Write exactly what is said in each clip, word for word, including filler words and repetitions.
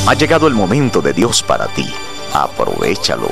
Ha llegado el momento de Dios para ti. Aprovéchalo.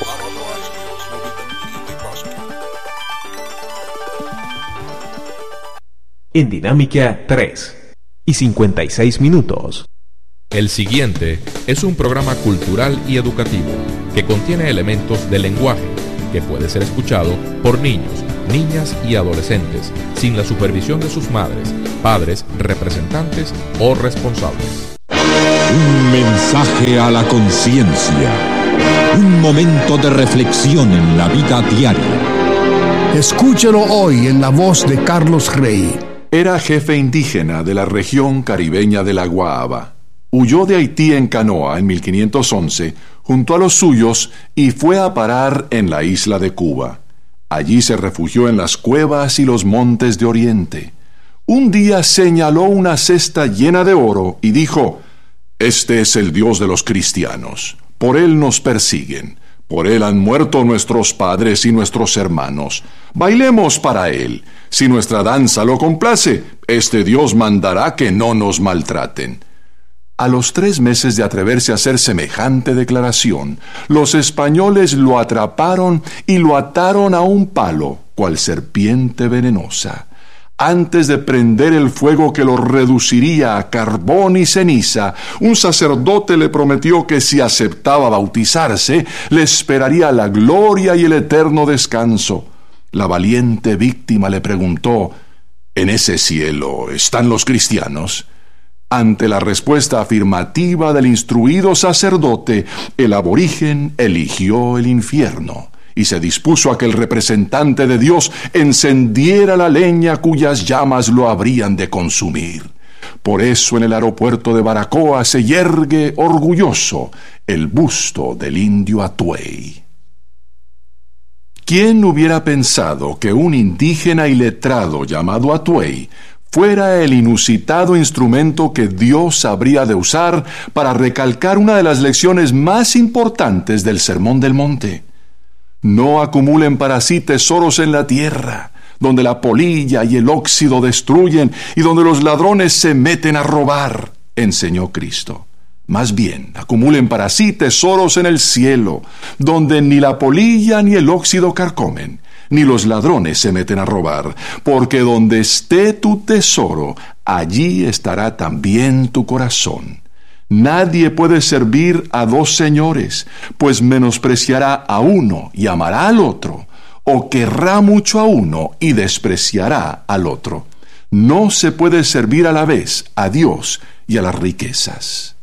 En Dinámica tres y cincuenta y seis minutos. El siguiente es un programa cultural y educativo que contiene elementos de lenguaje que puede ser escuchado por niños, niñas y adolescentes sin la supervisión de sus madres, padres, representantes o responsables. Un mensaje a la conciencia. Un momento de reflexión en la vida diaria. Escúchelo hoy en la voz de Carlos Rey. Era jefe indígena de la región caribeña de la Guaaba. Huyó de Haití en canoa en mil quinientos once junto a los suyos y fue a parar en la isla de Cuba. Allí se refugió en las cuevas y los montes de Oriente. Un día señaló una cesta llena de oro y dijo: «Este es el Dios de los cristianos. Por él nos persiguen. Por él han muerto nuestros padres y nuestros hermanos. Bailemos para él. Si nuestra danza lo complace, este Dios mandará que no nos maltraten». A los tres meses de atreverse a hacer semejante declaración, los españoles lo atraparon y lo ataron a un palo, cual serpiente venenosa. Antes de prender el fuego que lo reduciría a carbón y ceniza, un sacerdote le prometió que si aceptaba bautizarse, le esperaría la gloria y el eterno descanso. La valiente víctima le preguntó: «¿En ese cielo están los cristianos?». Ante la respuesta afirmativa del instruido sacerdote, el aborigen eligió el infierno y se dispuso a que el representante de Dios encendiera la leña cuyas llamas lo habrían de consumir. Por eso en el aeropuerto de Baracoa se yergue orgulloso el busto del indio Atuey. ¿Quién hubiera pensado que un indígena iletrado llamado Atuey fuera el inusitado instrumento que Dios habría de usar para recalcar una de las lecciones más importantes del Sermón del Monte? No acumulen para sí tesoros en la tierra, donde la polilla y el óxido destruyen y donde los ladrones se meten a robar, enseñó Cristo. Más bien, acumulen para sí tesoros en el cielo, donde ni la polilla ni el óxido carcomen, ni los ladrones se meten a robar, porque donde esté tu tesoro, allí estará también tu corazón. Nadie puede servir a dos señores, pues menospreciará a uno y amará al otro, o querrá mucho a uno y despreciará al otro. No se puede servir a la vez a Dios y a las riquezas.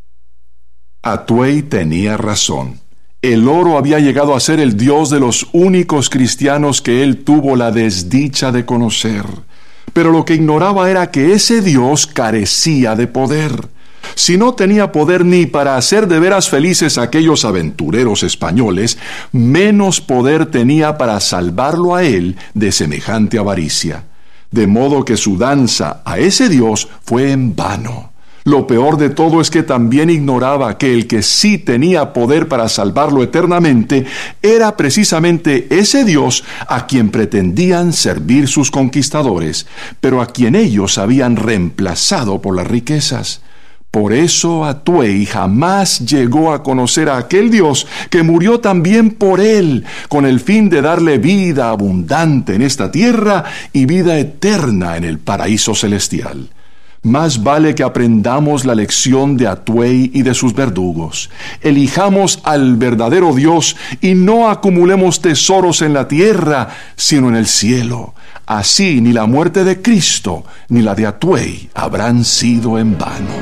Atuey tenía razón. El oro había llegado a ser el Dios de los únicos cristianos que él tuvo la desdicha de conocer. Pero lo que ignoraba era que ese Dios carecía de poder. Si no tenía poder ni para hacer de veras felices a aquellos aventureros españoles, menos poder tenía para salvarlo a él de semejante avaricia. De modo que su danza a ese Dios fue en vano. Lo peor de todo es que también ignoraba que el que sí tenía poder para salvarlo eternamente era precisamente ese Dios a quien pretendían servir sus conquistadores, pero a quien ellos habían reemplazado por las riquezas. Por eso Atuey jamás llegó a conocer a aquel Dios que murió también por él, con el fin de darle vida abundante en esta tierra y vida eterna en el paraíso celestial. Más vale que aprendamos la lección de Atuey y de sus verdugos. Elijamos al verdadero Dios y no acumulemos tesoros en la tierra, sino en el cielo. Así ni la muerte de Cristo ni la de Atuey habrán sido en vano.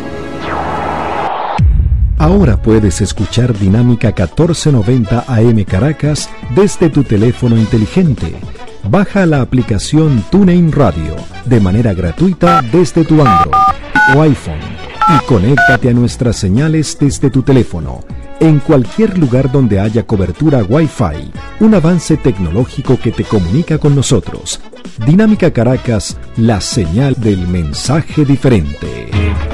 Ahora puedes escuchar Dinámica catorce noventa A M Caracas desde tu teléfono inteligente. Baja la aplicación TuneIn Radio de manera gratuita desde tu Android o iPhone y conéctate a nuestras señales desde tu teléfono en cualquier lugar donde haya cobertura Wi-Fi, un avance tecnológico que te comunica con nosotros. Dinámica Caracas, la señal del mensaje diferente.